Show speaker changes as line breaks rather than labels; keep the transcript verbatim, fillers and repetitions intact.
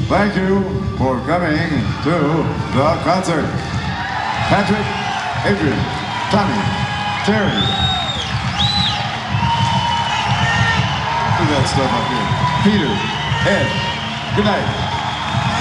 Thank you for coming to the concert. Patrick, Adrian, Tommy, Terry. Do that stuff up here. Peter, Ed. Good night.